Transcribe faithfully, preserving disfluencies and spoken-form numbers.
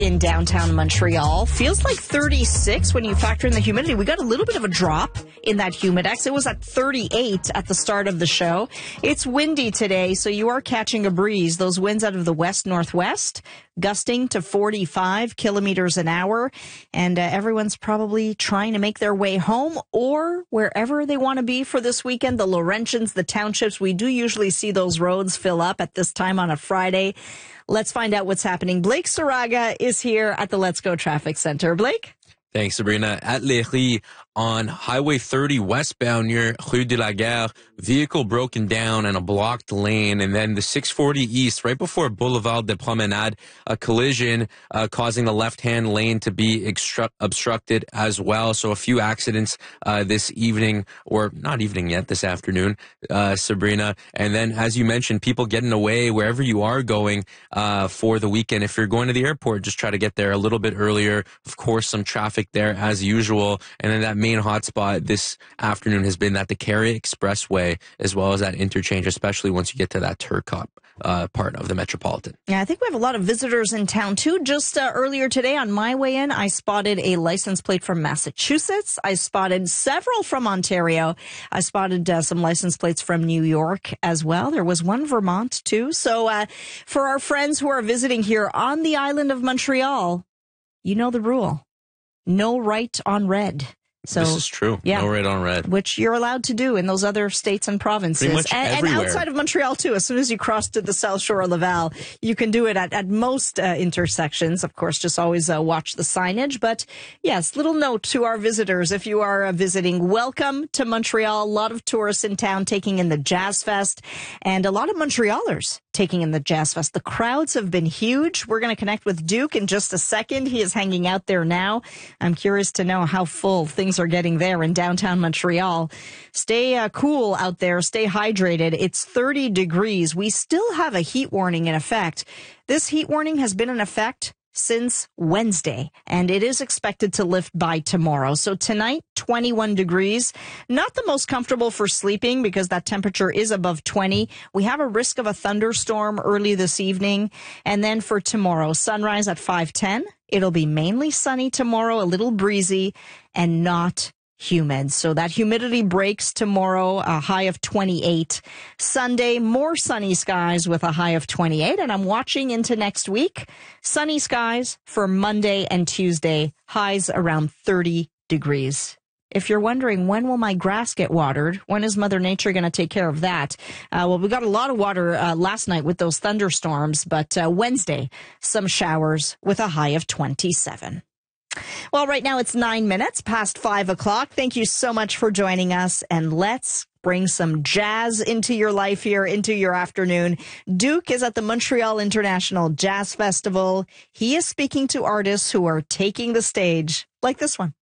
in downtown Montreal. Feels like thirty-six when you factor in the humidity. We got a little bit of a drop in that humidex. It was at thirty-eight at the start of the show. It's windy today, so you are catching a breeze. Those winds out of the west-northwest, gusting to forty-five kilometers an hour. And uh, everyone's probably trying to make their way home or wherever they want to be for this weekend. The Laurentians, the townships, we do usually see those roads fill up at this time on a Friday. Let's find out what's happening. Blake Saraga is here at the Let's Go Traffic Center. Blake? Thanks, Sabrina. At Léry on Highway thirty westbound near Rue de la Gare, vehicle broken down in a blocked lane. And then the six forty east, right before Boulevard de Promenade, a collision uh, causing the left-hand lane to be extru- obstructed as well. So a few accidents uh, this evening, or not evening yet, this afternoon, uh, Sabrina. And then, as you mentioned, people getting away wherever you are going uh, for the weekend. If you're going to the airport, just try to get there a little bit earlier. Of course, some traffic there as usual. And then that main hotspot this afternoon has been that the Carey Expressway, as well as that interchange, especially once you get to that Turcotte uh, part of the Metropolitan. Yeah, I think we have a lot of visitors in town too. Just uh, earlier today on my way in, I spotted a license plate from Massachusetts. I spotted several from Ontario. I spotted uh, some license plates from New York as well. There was one Vermont too. So uh, for our friends who are visiting here on the island of Montreal, you know the rule. No right on red. So, this is true. Yeah, no red on red. Which you're allowed to do in those other states and provinces. Pretty much and, everywhere. And outside of Montreal, too. As soon as you cross to the South Shore of Laval, you can do it at, at most uh, intersections. Of course, just always uh, watch the signage. But yes, little note to our visitors. If you are uh, visiting, welcome to Montreal. A lot of tourists in town taking in the Jazz Fest, and a lot of Montrealers taking in the Jazz Fest. The crowds have been huge. We're going to connect with Duke in just a second. He is hanging out there now. I'm curious to know how full things are getting there in downtown Montreal. Stay uh, cool out there. Stay hydrated. It's thirty degrees. We still have a heat warning in effect. This heat warning has been in effect since Wednesday, and it is expected to lift by tomorrow. So tonight, twenty-one degrees. Not the most comfortable for sleeping because that temperature is above twenty. We have a risk of a thunderstorm early this evening. And then for tomorrow, sunrise at five ten. It'll be mainly sunny tomorrow, a little breezy, and not humid. So that humidity breaks tomorrow, a high of twenty-eight. Sunday, more sunny skies with a high of twenty-eight. And I'm watching into next week. Sunny skies for Monday and Tuesday, highs around thirty degrees. If you're wondering, when will my grass get watered? When is Mother Nature going to take care of that? Uh, well, we got a lot of water uh, last night with those thunderstorms, but uh, Wednesday, some showers with a high of twenty-seven. Well, right now it's nine minutes past five o'clock. Thank you so much for joining us, and let's bring some jazz into your life here, into your afternoon. Duke is at the Montreal International Jazz Festival. He is speaking to artists who are taking the stage, like this one.